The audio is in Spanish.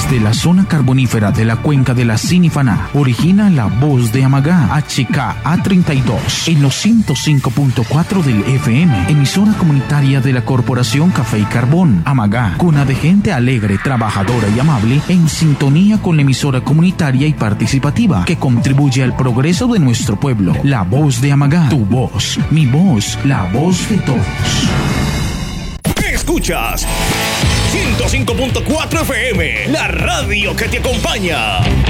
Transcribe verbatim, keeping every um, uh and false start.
Desde la zona carbonífera de la cuenca de la Sinifaná, origina la voz de Amagá, H K A treinta y dos, en los ciento cinco punto cuatro del F M, emisora comunitaria de la Corporación Café y Carbón. Amagá, cuna de gente alegre, trabajadora y amable, en sintonía con la emisora comunitaria y participativa que contribuye al progreso de nuestro pueblo. La voz de Amagá, tu voz, mi voz, la voz de todos. Escuchas ciento cinco punto cuatro F M, la radio que te acompaña.